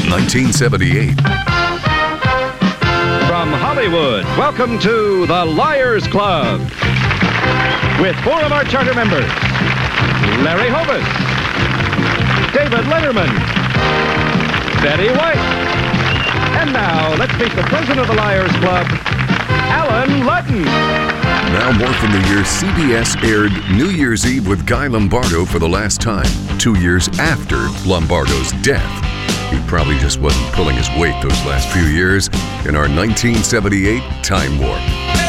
1978. From Hollywood, welcome to the Liars Club. With four of our charter members, Larry Hovis, David Letterman, Betty White, and now let's meet the president of the Liars Club, Alan Ludden. Now more from the year CBS aired New Year's Eve with Guy Lombardo for the last time, 2 years after Lombardo's death. He probably just wasn't pulling his weight those last few years in our 1978 Time Warp.